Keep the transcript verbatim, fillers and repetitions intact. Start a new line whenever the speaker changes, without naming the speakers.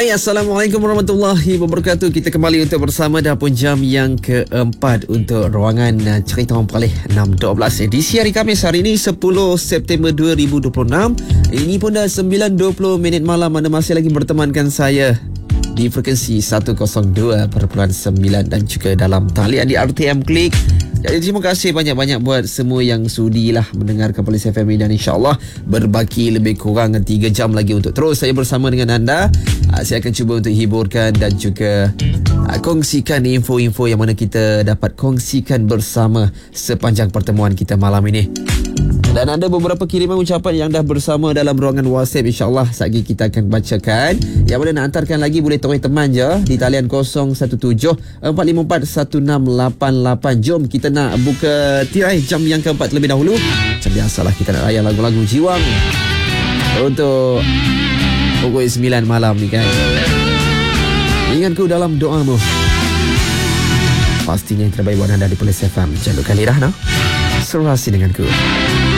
Hai, Assalamualaikum warahmatullahi wabarakatuh. Kita kembali untuk bersama dah pun jam yang keempat untuk ruangan uh, Cerita Orang Peralih enam dua belas edisi hari Khamis hari ini sepuluh September dua ribu dua puluh enam. Ini pun dah sembilan dua puluh minit malam. Anda masih lagi bertemankan saya di frekuensi seratus dua perpuluhan sembilan dan juga dalam talian di R T M Klik. Jadi terima kasih banyak-banyak buat semua yang sudilah mendengarkan Polis F M ini, dan insyaAllah berbaki lebih kurang tiga jam lagi untuk terus saya bersama dengan anda. Saya akan cuba untuk hiburkan dan juga kongsikan info-info yang mana kita dapat kongsikan bersama sepanjang pertemuan kita malam ini. Dan ada beberapa kiriman ucapan yang dah bersama dalam ruangan WhatsApp. InsyaAllah saat lagi kita akan bacakan. Yang mana nak hantarkan lagi boleh toreh teman je di talian kosong satu tujuh empat lima empat satu enam lapan lapan. Jom kita nak buka tirai jam yang keempat terlebih dahulu. Macam biasalah kita nak layan lagu-lagu jiwang untuk pukul sembilan malam ni kan. Ingatku dalam doamu, pastinya yang terbaik buat anda di Polis F M. Jangan lupa lidah no? Serasi denganku.